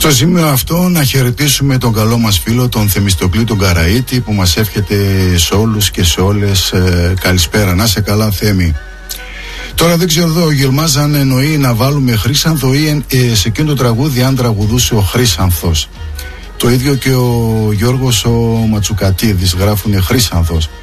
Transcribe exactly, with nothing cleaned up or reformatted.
Στο σημείο αυτό να χαιρετήσουμε τον καλό μας φίλο, τον Θεμιστοκλή τον Καραΐτη, που μας εύχεται σε όλους και σε όλες ε, καλησπέρα. Να σε καλά, Θέμη. Τώρα δεν ξέρω εδώ ο Γιλμάς αν εννοεί να βάλουμε Χρύσανθο ή ε, σε εκείνο το τραγούδι αν τραγουδούσε ο Χρύσανθος. Το ίδιο και ο Γιώργος ο Ματσουκατίδης, γράφουνε Χρύσανθος.